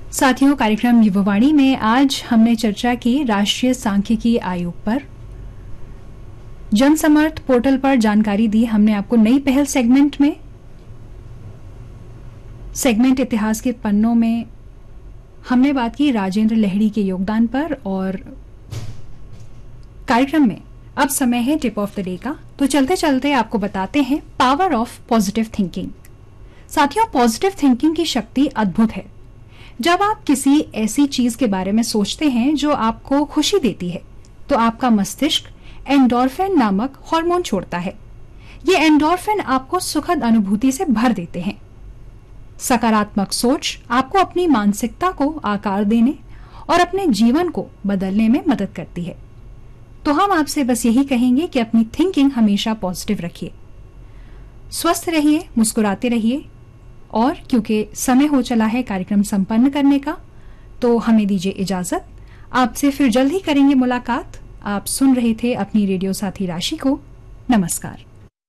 साथियों, कार्यक्रम युवावाणी में आज हमने चर्चा की राष्ट्रीय सांख्यिकी आयोग पर। जनसमर्थ पोर्टल पर जानकारी दी हमने आपको नई पहल सेगमेंट में। सेगमेंट इतिहास के पन्नों में हमने बात की राजेंद्र लहड़ी के योगदान पर। और कार्यक्रम में अब समय है टिप ऑफ द डे का। तो चलते चलते आपको बताते हैं पावर ऑफ पॉजिटिव थिंकिंग। साथियों, पॉजिटिव थिंकिंग की शक्ति अद्भुत है। जब आप किसी ऐसी चीज के बारे में सोचते हैं जो आपको खुशी देती है, तो आपका मस्तिष्क एंडोर्फिन नामक हार्मोन छोड़ता है। ये एंडोर्फिन आपको सुखद अनुभूति से भर देते हैं। सकारात्मक सोच आपको अपनी मानसिकता को आकार देने और अपने जीवन को बदलने में मदद करती है। तो हम आपसे बस यही कहेंगे कि अपनी थिंकिंग हमेशा पॉजिटिव रखिए, स्वस्थ रहिए, मुस्कुराते रहिए। और क्योंकि समय हो चला है कार्यक्रम संपन्न करने का, तो हमें दीजिए इजाजत। आपसे फिर जल्द ही करेंगे मुलाकात। आप सुन रहे थे अपनी रेडियो साथी राशि को। नमस्कार।